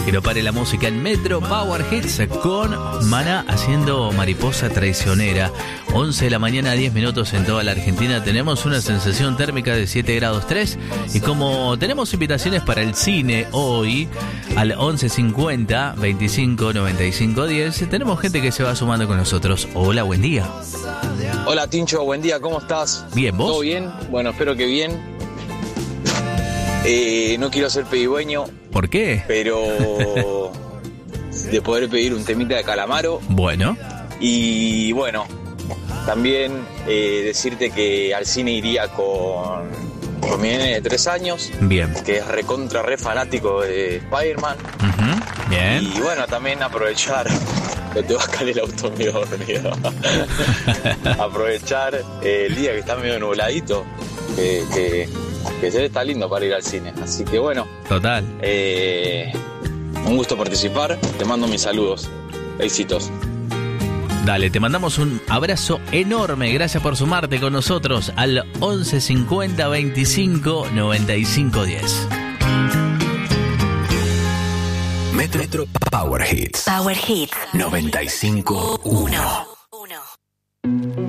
Que no pare la música en Metro Power Hits con Maná haciendo Mariposa Traicionera. 11 de la mañana, 10 minutos en toda la Argentina. Tenemos una sensación térmica de 7 grados 3. Y como tenemos invitaciones para el cine hoy, al 1150 25 95 10, tenemos gente que se va sumando con nosotros. Hola, buen día. Hola, Tincho, buen día, ¿cómo estás? Bien, ¿vos? ¿Todo bien? Bueno, espero que bien. No quiero ser pedigüeño. ¿Por qué? Pero de poder pedir un temita de Calamaro. Bueno. Y bueno, también decirte que al cine iría con mi nene de 3 años. Bien. Que es re fanático de Spider-Man. Uh-huh. Bien. Y bueno, también aprovechar... Te va a caer el auto mío dormido. Aprovechar el día que está medio nubladito. Que está lindo para ir al cine. Así que bueno. Total. Un gusto participar. Te mando mis saludos. Éxitos. Dale, te mandamos un abrazo enorme. Gracias por sumarte con nosotros al 1150 25 95 10. Metro Power Hits. Power Hits 95.1.